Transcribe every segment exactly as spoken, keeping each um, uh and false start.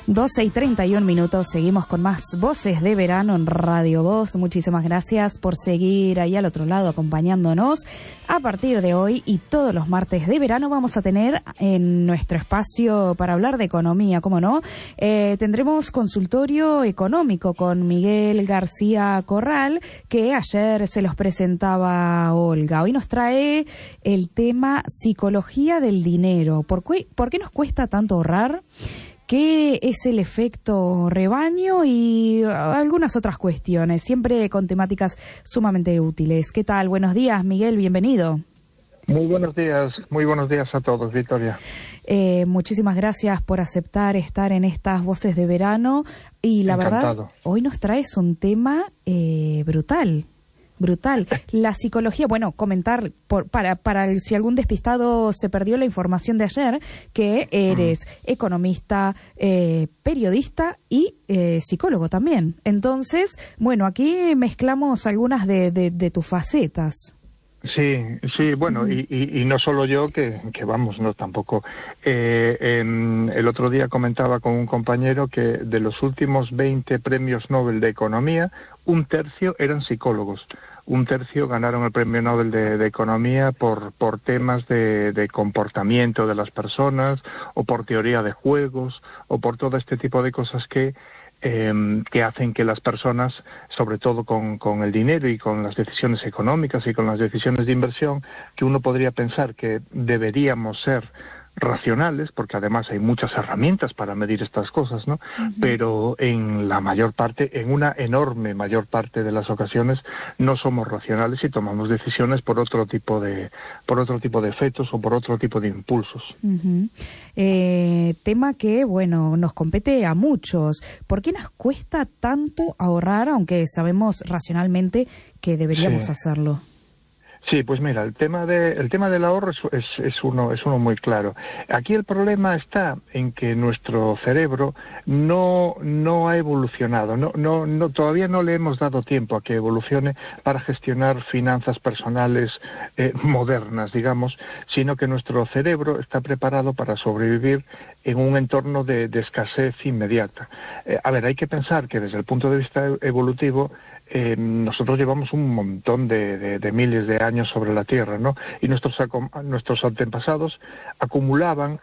doce y treinta y un minutos, seguimos con más Voces de Verano en Radio Voz. Muchísimas gracias por seguir ahí al otro lado acompañándonos. A partir de hoy y todos los martes de verano vamos a tener en nuestro espacio para hablar de economía, ¿cómo no? Eh, tendremos consultorio económico con Miguel García Corral, que ayer se los presentaba Olga. Hoy nos trae el tema psicología del dinero. ¿Por qué, por qué nos cuesta tanto ahorrar? ¿Qué es el efecto rebaño? Y algunas otras cuestiones, siempre con temáticas sumamente útiles. ¿Qué tal? Buenos días, Miguel, bienvenido. Muy buenos días, muy buenos días a todos, Victoria. Eh, muchísimas gracias por aceptar estar en estas Voces de Verano. Y la Encantado. verdad, hoy nos traes un tema eh, brutal. Brutal. La psicología, bueno, comentar por, para para el, si algún despistado se perdió la información de ayer, que eres mm. economista, eh, periodista y eh, psicólogo también. Entonces, bueno, aquí mezclamos algunas de, de, de tus facetas. Sí, sí, bueno, uh-huh. y, y, y no solo yo, que, que vamos, no tampoco. Eh, en, el otro día comentaba con un compañero que de los últimos veinte premios Nobel de Economía, un tercio eran psicólogos. Un tercio ganaron el premio Nobel de, de Economía por, por temas de, de comportamiento de las personas, o por teoría de juegos, o por todo este tipo de cosas que Eh, que hacen que las personas, sobre todo con, con el dinero y con las decisiones económicas y con las decisiones de inversión, que uno podría pensar que deberíamos ser racionales, porque además hay muchas herramientas para medir estas cosas, ¿no? Uh-huh. Pero en la mayor parte, en una enorme mayor parte de las ocasiones, no somos racionales y tomamos decisiones por otro tipo de, por otro tipo de efectos o por otro tipo de impulsos. Uh-huh. Eh, tema que, bueno, nos compete a muchos. ¿Por qué nos cuesta tanto ahorrar, aunque sabemos racionalmente que deberíamos sí. hacerlo? Sí, pues mira, el tema de el tema del ahorro es, es, es uno es uno muy claro. Aquí el problema está en que nuestro cerebro no no ha evolucionado, no no no todavía no le hemos dado tiempo a que evolucione para gestionar finanzas personales eh, modernas, digamos, sino que nuestro cerebro está preparado para sobrevivir en un entorno de, de escasez inmediata. Eh, a ver, hay que pensar que desde el punto de vista evolutivo Eh, nosotros llevamos un montón de, de, de miles de años sobre la Tierra, ¿no? Y nuestros nuestros antepasados acumulaban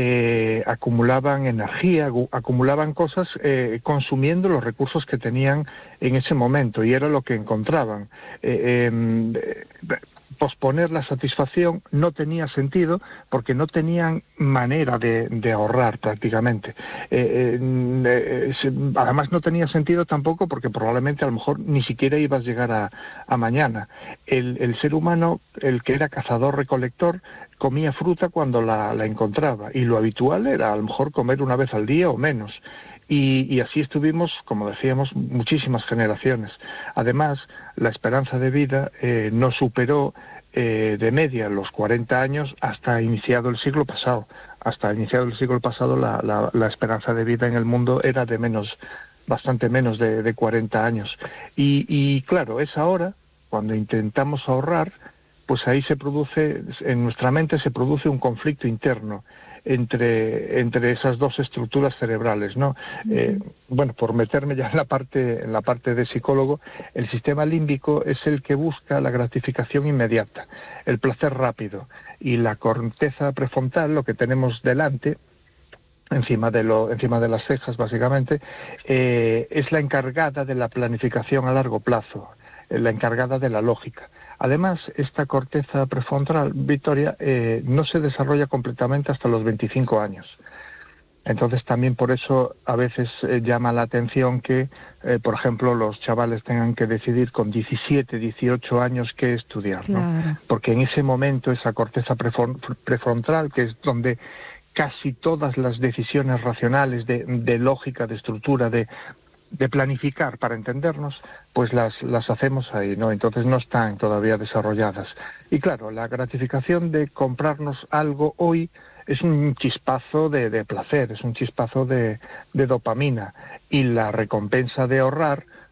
eh, acumulaban energía, acumulaban cosas eh, consumiendo los recursos que tenían en ese momento, y era lo que encontraban. Eh, eh, posponer la satisfacción no tenía sentido porque no tenían manera de, de ahorrar prácticamente. Eh, eh, eh, además no tenía sentido tampoco porque probablemente a lo mejor ni siquiera ibas a llegar a, a mañana. El, el ser humano, el que era cazador-recolector, comía fruta cuando la, la encontraba, y lo habitual era a lo mejor comer una vez al día o menos. Y, y así estuvimos, como decíamos, muchísimas generaciones. Además, la esperanza de vida eh, no superó eh, de media los cuarenta años hasta iniciado el siglo pasado. Hasta iniciado el siglo pasado la, la, la esperanza de vida en el mundo era de menos, bastante menos de, de cuarenta años. Y, y claro, es ahora, cuando intentamos ahorrar, pues ahí se produce, en nuestra mente se produce un conflicto interno entre entre esas dos estructuras cerebrales, ¿no? Uh-huh. Eh, bueno, por meterme ya en la parte en la parte de psicólogo, el sistema límbico es el que busca la gratificación inmediata, el placer rápido, y la corteza prefrontal, lo que tenemos delante, encima de lo encima de las cejas básicamente, eh, es la encargada de la planificación a largo plazo, la encargada de la lógica. Además, esta corteza prefrontal, Victoria, eh, no se desarrolla completamente hasta los veinticinco años. Entonces, también por eso a veces eh, llama la atención que, eh, por ejemplo, los chavales tengan que decidir con diecisiete, dieciocho años qué estudiar, ¿no? Claro. Porque en ese momento esa corteza prefrontal, que es donde casi todas las decisiones racionales de, de lógica, de estructura, de de planificar para entendernos, pues las las hacemos ahí, ¿no? Entonces no están todavía desarrolladas. Y claro, la gratificación de comprarnos algo hoy es un chispazo de, de placer, es un chispazo de, de dopamina, y la recompensa de ahorrar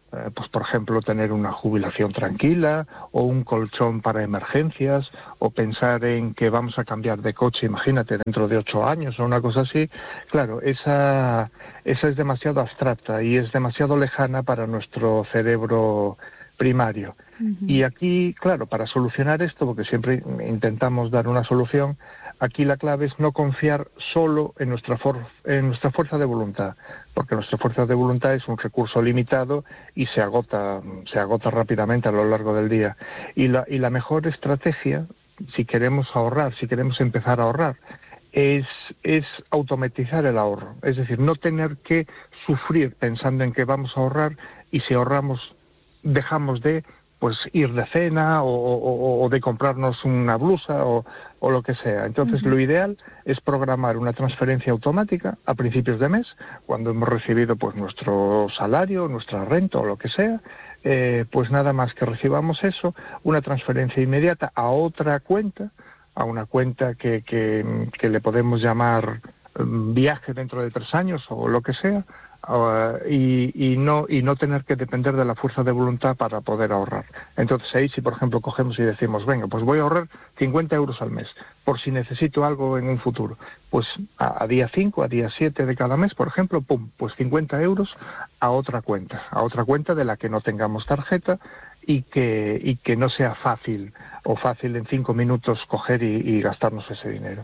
Eh, pues por ejemplo tener una jubilación tranquila o un colchón para emergencias o pensar en que vamos a cambiar de coche, imagínate, dentro de ocho años o una cosa así. Claro, esa, esa es demasiado abstracta y es demasiado lejana para nuestro cerebro primario. Uh-huh. Y aquí, claro, para solucionar esto, porque siempre intentamos dar una solución, aquí la clave es no confiar solo en nuestra, for- en nuestra fuerza de voluntad, porque nuestra fuerza de voluntad es un recurso limitado y se agota, se agota rápidamente a lo largo del día. Y la, y la mejor estrategia, si queremos ahorrar, si queremos empezar a ahorrar, es, es automatizar el ahorro. Es decir, no tener que sufrir pensando en que vamos a ahorrar y si ahorramos dejamos de pues ir de cena o, o, o de comprarnos una blusa o, o lo que sea. Entonces, uh-huh. lo ideal es programar una transferencia automática a principios de mes, cuando hemos recibido pues nuestro salario, nuestra renta o lo que sea, eh, pues nada más que recibamos eso, una transferencia inmediata a otra cuenta, a una cuenta que, que, que le podemos llamar um, viaje dentro de tres años o lo que sea, Uh, y, y no y no tener que depender de la fuerza de voluntad para poder ahorrar. Entonces ahí si por ejemplo cogemos y decimos, venga, pues voy a ahorrar cincuenta euros al mes por si necesito algo en un futuro, pues a, a día cinco, a día siete de cada mes, por ejemplo, pum, pues cincuenta euros a otra cuenta, a otra cuenta de la que no tengamos tarjeta y que y que no sea fácil o fácil en cinco minutos coger y, y gastarnos ese dinero.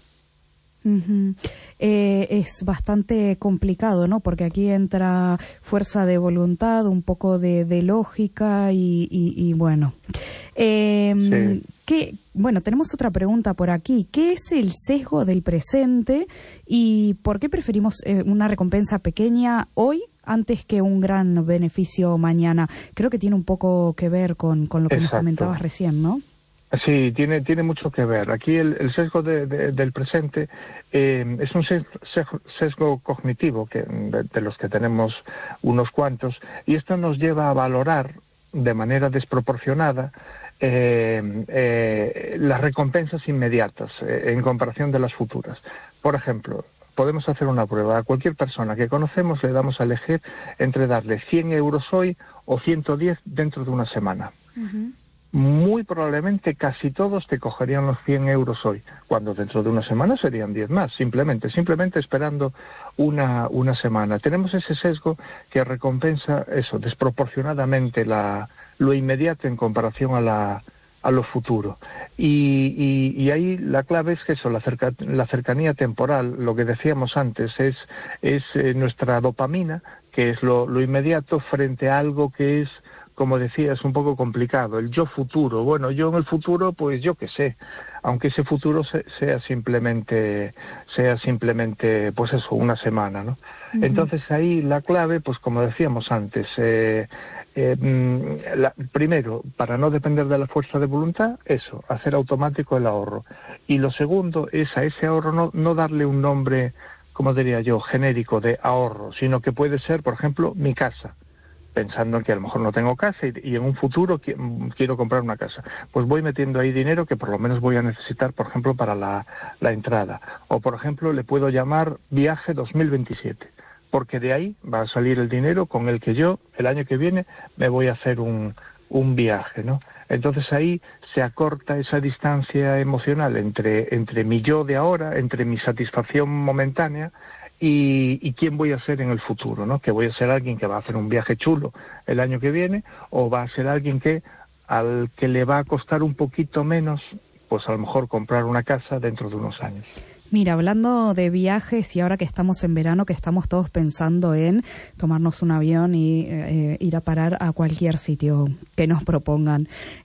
Uh-huh. Eh, es bastante complicado, ¿no? Porque aquí entra fuerza de voluntad, un poco de, de lógica y, y, y bueno. Eh, sí. ¿qué, bueno, tenemos otra pregunta por aquí. ¿Qué es el sesgo del presente y por qué preferimos eh, una recompensa pequeña hoy antes que un gran beneficio mañana? Creo que tiene un poco que ver con, con lo que Exacto. nos comentabas recién, ¿no? Sí, tiene tiene mucho que ver. Aquí el, el sesgo de, de, del presente eh, es un sesgo, sesgo cognitivo que de, de los que tenemos unos cuantos y esto nos lleva a valorar de manera desproporcionada eh, eh, las recompensas inmediatas eh, en comparación de las futuras. Por ejemplo, podemos hacer una prueba. A cualquier persona que conocemos le damos a elegir entre darle cien euros hoy o ciento diez dentro de una semana. Uh-huh. Muy probablemente casi todos te cogerían los cien euros hoy, cuando dentro de una semana serían diez más, simplemente, simplemente esperando una, una semana. Tenemos ese sesgo que recompensa eso, desproporcionadamente la, lo inmediato en comparación a la, a lo futuro. Y, y, y ahí la clave es que eso, la, cerca, la cercanía temporal, lo que decíamos antes, es, es eh, nuestra dopamina, que es lo, lo inmediato frente a algo que es, como decía, es un poco complicado, el yo futuro. Bueno, yo en el futuro, pues yo qué sé, aunque ese futuro se, sea simplemente, sea simplemente, pues eso, una semana, ¿no? Uh-huh. Entonces ahí la clave, pues como decíamos antes, eh, eh, la, primero, para no depender de la fuerza de voluntad, eso, hacer automático el ahorro. Y lo segundo es a ese ahorro no, no darle un nombre, como diría yo, genérico de ahorro, sino que puede ser, por ejemplo, mi casa. Pensando en que a lo mejor no tengo casa y, y en un futuro qui- quiero comprar una casa. Pues voy metiendo ahí dinero que por lo menos voy a necesitar, por ejemplo, para la, la entrada. O, por ejemplo, le puedo llamar viaje dos mil veintisiete, porque de ahí va a salir el dinero con el que yo, el año que viene, me voy a hacer un, un viaje, ¿no? Entonces ahí se acorta esa distancia emocional entre, entre mi yo de ahora, entre mi satisfacción momentánea, Y, y quién voy a ser en el futuro, ¿no? Que voy a ser alguien que va a hacer un viaje chulo el año que viene o va a ser alguien que al que le va a costar un poquito menos, pues a lo mejor comprar una casa dentro de unos años. Mira, hablando de viajes y ahora que estamos en verano, que estamos todos pensando en tomarnos un avión y eh, ir a parar a cualquier sitio que nos propongan.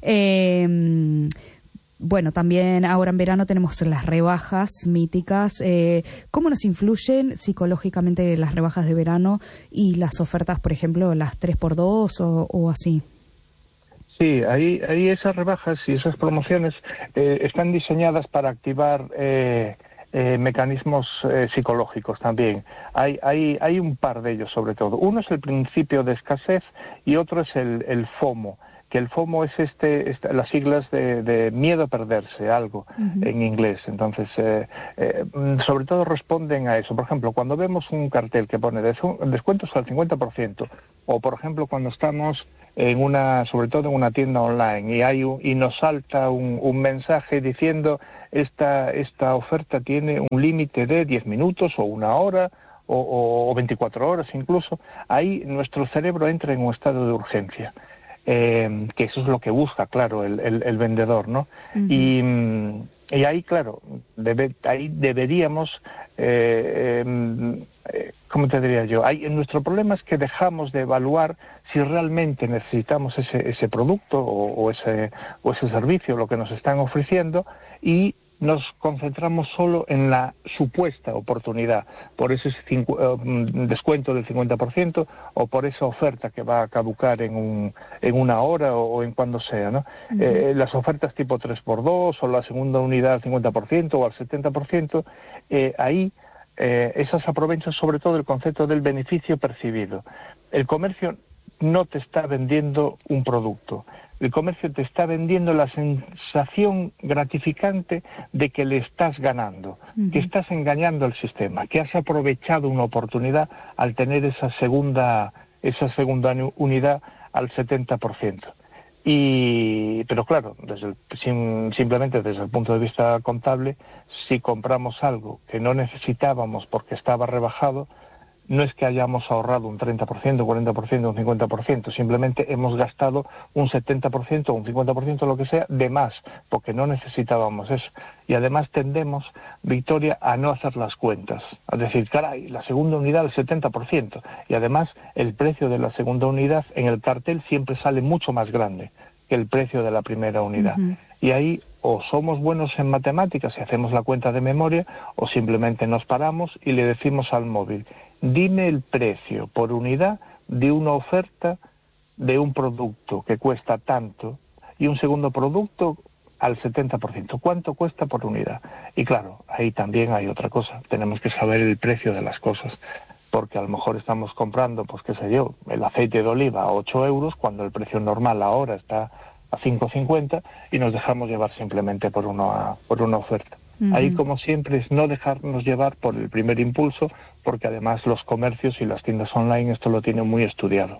Eh, Bueno, también ahora en verano tenemos las rebajas míticas. Eh, ¿Cómo nos influyen psicológicamente las rebajas de verano y las ofertas, por ejemplo, las tres por dos o, o así? Sí, ahí, ahí esas rebajas y esas promociones eh, están diseñadas para activar eh, eh, mecanismos eh, psicológicos también. Hay, hay, hay un par de ellos sobre todo. Uno es el principio de escasez y otro es el, el FOMO. Que el FOMO es este, este las siglas de, de miedo a perderse algo uh-huh. en inglés. Entonces, eh, eh, sobre todo responden a eso. Por ejemplo, cuando vemos un cartel que pone descuentos al cincuenta por ciento, O, por ejemplo, cuando estamos en una, sobre todo en una tienda online, y hay un, y nos salta un, un mensaje diciendo esta esta oferta tiene un límite de diez minutos o una hora o, o veinticuatro horas incluso, ahí nuestro cerebro entra en un estado de urgencia. Eh, que eso es lo que busca, claro, el, el, el vendedor, ¿no? Uh-huh. Y, y ahí, claro, debe, ahí deberíamos, eh, eh, ¿cómo te diría yo? Ahí, nuestro problema es que dejamos de evaluar si realmente necesitamos ese, ese producto o, o, ese, o ese servicio, lo que nos están ofreciendo, y nos concentramos solo en la supuesta oportunidad, por ese cincu- uh, descuento del cincuenta por ciento o por esa oferta que va a caducar en, un, en una hora o, o en cuando sea, ¿no? Uh-huh. Eh, las ofertas tipo tres por dos o la segunda unidad al cincuenta por ciento o al setenta por ciento, eh, ahí eh, esas aprovechan sobre todo el concepto del beneficio percibido. El comercio no te está vendiendo un producto. El comercio te está vendiendo la sensación gratificante de que le estás ganando, uh-huh. que estás engañando al sistema, que has aprovechado una oportunidad al tener esa segunda esa segunda unidad al setenta por ciento. Y, pero claro, desde el, sim, simplemente desde el punto de vista contable, si compramos algo que no necesitábamos porque estaba rebajado, no es que hayamos ahorrado un treinta por ciento, cuarenta por ciento, un cincuenta por ciento, simplemente hemos gastado un setenta por ciento o un cincuenta por ciento, lo que sea, de más, porque no necesitábamos eso. Y además tendemos, Victoria, a no hacer las cuentas. A decir, caray, la segunda unidad el setenta por ciento. Y además el precio de la segunda unidad en el cartel siempre sale mucho más grande que el precio de la primera unidad. Uh-huh. Y ahí o somos buenos en matemáticas y hacemos la cuenta de memoria, o simplemente nos paramos y le decimos al móvil, dime el precio por unidad de una oferta de un producto que cuesta tanto y un segundo producto al setenta por ciento. ¿Cuánto cuesta por unidad? Y claro, ahí también hay otra cosa. Tenemos que saber el precio de las cosas, porque a lo mejor estamos comprando, pues qué sé yo, el aceite de oliva a ocho euros cuando el precio normal ahora está a cinco cincuenta y nos dejamos llevar simplemente por una, por una oferta. Uh-huh. Ahí, como siempre, es no dejarnos llevar por el primer impulso, porque además los comercios y las tiendas online esto lo tienen muy estudiado.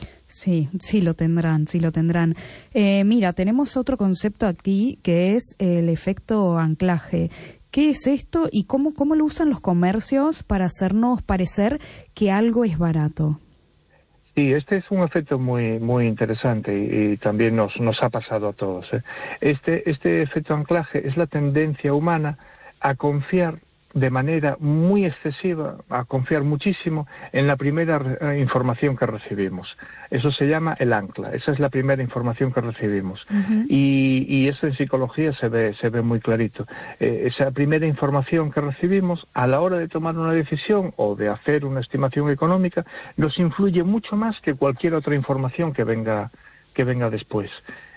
Sí, sí lo tendrán, sí lo tendrán. Eh, mira, tenemos otro concepto aquí que es el efecto anclaje. ¿Qué es esto y cómo, cómo lo usan los comercios para hacernos parecer que algo es barato? Sí, este es un efecto muy muy interesante y, y también nos nos ha pasado a todos, ¿eh? Este este efecto anclaje es la tendencia humana a confiar de manera muy excesiva, a confiar muchísimo en la primera re- información que recibimos. Eso se llama el ancla, esa es la primera información que recibimos. Uh-huh. Y, y eso en psicología se ve se ve muy clarito. Eh, esa primera información que recibimos, a la hora de tomar una decisión o de hacer una estimación económica, nos influye mucho más que cualquier otra información que venga, que venga después.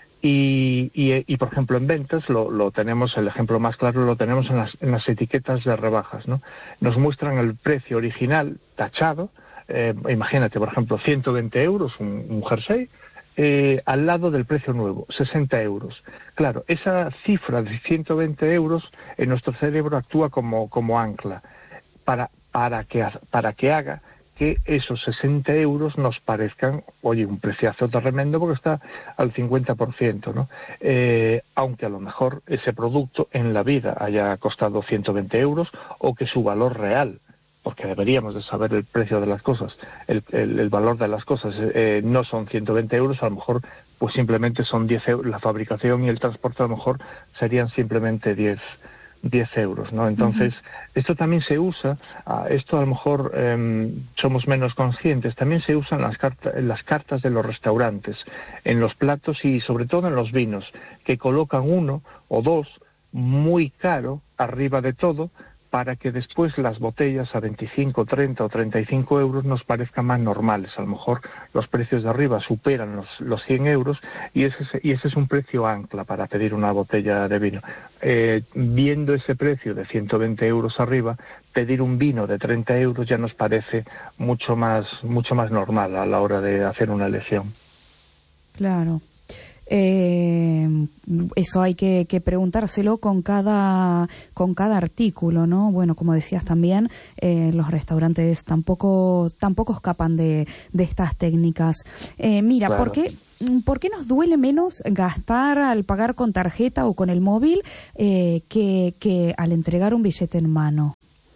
Y, y, y, por ejemplo, en ventas lo, lo tenemos, el ejemplo más claro lo tenemos en las, en las etiquetas de rebajas, ¿no? Nos muestran el precio original tachado, eh, imagínate, por ejemplo, ciento veinte euros, un, un jersey, eh, al lado del precio nuevo, sesenta euros. Claro, esa cifra de ciento veinte euros en nuestro cerebro actúa como, como ancla para, para, que, para que haga que esos sesenta euros nos parezcan, oye, un preciazo tremendo porque está al cincuenta por ciento, ¿no? Eh, aunque a lo mejor ese producto en la vida haya costado ciento veinte euros o que su valor real, porque deberíamos de saber el precio de las cosas, el, el, el valor de las cosas, eh, no son ciento veinte euros, a lo mejor pues simplemente son diez euros, la fabricación y el transporte a lo mejor serían simplemente diez euros, ¿no? Entonces, uh-huh. esto también se usa, uh, esto a lo mejor eh, somos menos conscientes, también se usa en las, carta, en las cartas de los restaurantes, en los platos y sobre todo en los vinos, que colocan uno o dos muy caro arriba de todo, para que después las botellas a veinticinco, treinta o treinta y cinco euros nos parezcan más normales. A lo mejor los precios de arriba superan los, los cien euros y ese, y ese es un precio ancla para pedir una botella de vino. Eh, viendo ese precio de ciento veinte euros arriba, pedir un vino de treinta euros ya nos parece mucho más, mucho más normal a la hora de hacer una elección. Claro. Eh, eso hay que, que preguntárselo con cada con cada artículo, ¿no? Bueno, como decías también, eh, los restaurantes tampoco tampoco escapan de, de estas técnicas. Eh, mira, Claro. ¿por qué? ¿Por qué nos duele menos gastar al pagar con tarjeta o con el móvil eh, que, que al entregar un billete en mano?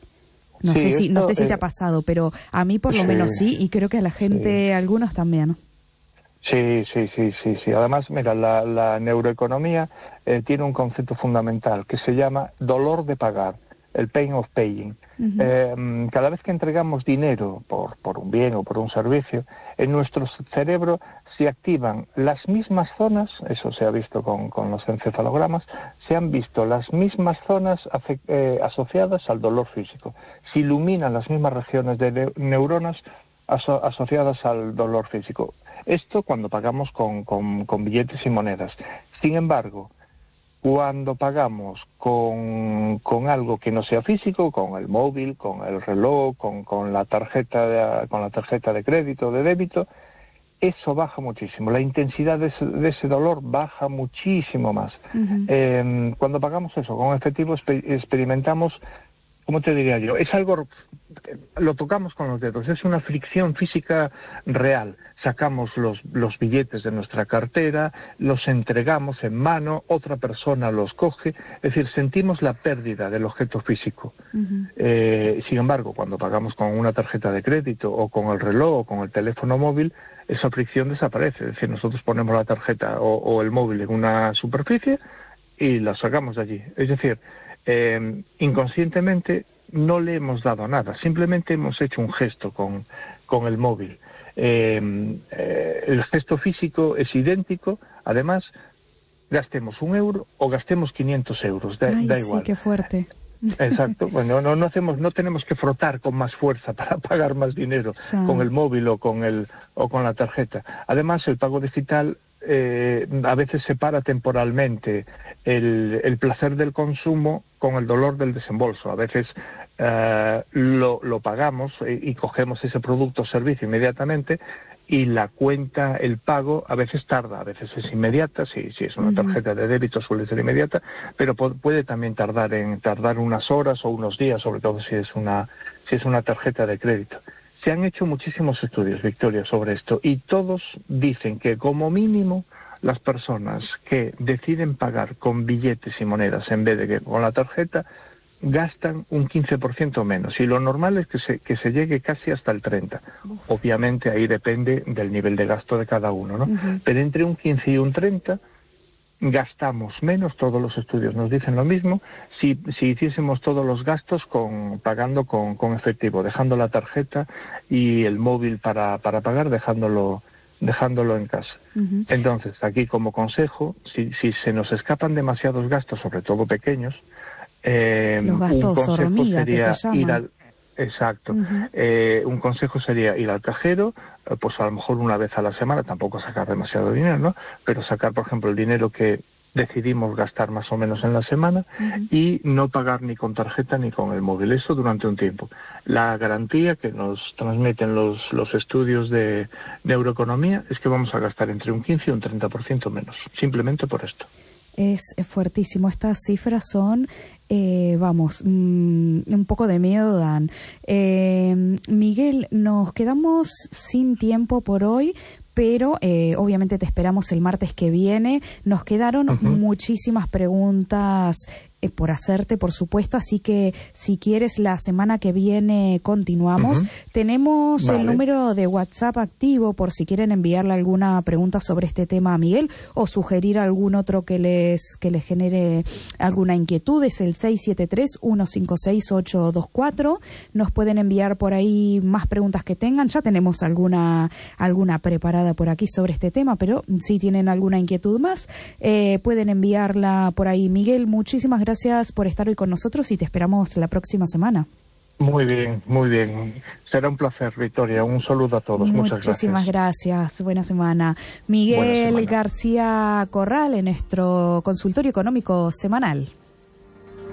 No Sí, sé si esto, no sé si eh, te ha pasado, pero a mí por lo sí, menos sí, y creo que a la gente, sí. algunos también. Sí, sí, sí, sí, sí. Además, mira, la, la neuroeconomía eh, tiene un concepto fundamental que se llama dolor de pagar, el pain of paying. Uh-huh. Eh, cada vez que entregamos dinero por, por un bien o por un servicio, en nuestro cerebro se activan las mismas zonas, eso se ha visto con, con los encefalogramas, se han visto las mismas zonas afe- eh, asociadas al dolor físico. Se iluminan las mismas regiones de ne- neuronas aso- asociadas al dolor físico. Esto cuando pagamos con, con, con billetes y monedas. Sin embargo, cuando pagamos con, con algo que no sea físico, con el móvil, con el reloj, con, con la tarjeta de, con la tarjeta de crédito o de débito, eso baja muchísimo. La intensidad de ese, de ese dolor baja muchísimo más. Uh-huh. Eh, cuando pagamos eso con efectivo, exper- experimentamos, ¿cómo te diría yo? Es algo, lo tocamos con los dedos, es una fricción física real. Sacamos los, los billetes de nuestra cartera, los entregamos en mano, otra persona los coge, es decir, sentimos la pérdida del objeto físico. Uh-huh. Eh, sin embargo, cuando pagamos con una tarjeta de crédito o con el reloj o con el teléfono móvil, esa fricción desaparece. Es decir, nosotros ponemos la tarjeta o, o el móvil en una superficie y la sacamos de allí. Es decir, eh, inconscientemente no le hemos dado nada, simplemente hemos hecho un gesto con, con el móvil. Eh, eh, el gesto físico es idéntico, además, gastemos un euro o gastemos quinientos euros, da, Ay, da sí, igual. Qué fuerte. Exacto, bueno, no, no hacemos, no tenemos que frotar con más fuerza para pagar más dinero sí. con el móvil o con el o con la tarjeta. Además, el pago digital eh, a veces separa temporalmente el, el placer del consumo con el dolor del desembolso. A veces eh, lo, lo pagamos y, y cogemos ese producto o servicio inmediatamente, y la cuenta, el pago, a veces tarda, a veces es inmediata, si, si es una tarjeta de débito suele ser inmediata, pero po- puede también tardar en tardar unas horas o unos días, sobre todo si es una si es una tarjeta de crédito. Se han hecho muchísimos estudios, Victoria, sobre esto, y todos dicen que como mínimo las personas que deciden pagar con billetes y monedas en vez de que con la tarjeta gastan un quince por ciento menos, y lo normal es que se, que se llegue casi hasta el treinta por ciento. Uf. Obviamente ahí depende del nivel de gasto de cada uno, ¿no? Uh-huh. Pero entre un quince y un treinta gastamos menos, todos los estudios nos dicen lo mismo, si, si hiciésemos todos los gastos con, pagando con, con efectivo, dejando la tarjeta y el móvil para, para pagar, dejándolo dejándolo en casa. Uh-huh. Entonces, aquí como consejo, si, si se nos escapan demasiados gastos, sobre todo pequeños, Eh, los gastos un consejo hormiga, sería que se llaman. ir al exacto Uh-huh. eh, un consejo sería ir al cajero, eh, pues a lo mejor una vez a la semana, tampoco sacar demasiado dinero, ¿no? Pero sacar, por ejemplo, el dinero que decidimos gastar más o menos en la semana, uh-huh, y no pagar ni con tarjeta ni con el móvil, eso durante un tiempo. La garantía que nos transmiten los, los estudios de neuroeconomía es que vamos a gastar entre un quince y un treinta por ciento menos, simplemente por esto. Es fuertísimo. Estas cifras son, eh, vamos, mmm, un poco de miedo dan. Eh, Miguel, nos quedamos sin tiempo por hoy, pero eh, obviamente te esperamos el martes que viene. Nos quedaron uh-huh. muchísimas preguntas eh, por hacerte, por supuesto, así que si quieres la semana que viene continuamos. Uh-huh. Tenemos vale. el número de WhatsApp activo por si quieren enviarle alguna pregunta sobre este tema a Miguel o sugerir algún otro que les que les genere alguna inquietud. Es el seis siete tres, uno cinco seis, ocho dos cuatro. Nos pueden enviar por ahí más preguntas que tengan. Ya tenemos alguna alguna preparada por aquí sobre este tema, pero si tienen alguna inquietud más, eh, pueden enviarla por ahí. Miguel, muchísimas gracias por estar hoy con nosotros y te esperamos la próxima semana. Muy bien, muy bien. Será un placer, Victoria. Un saludo a todos. Muchas gracias. Muchísimas gracias. Buena semana. Miguel Buena semana. García Corral, en nuestro consultorio económico semanal.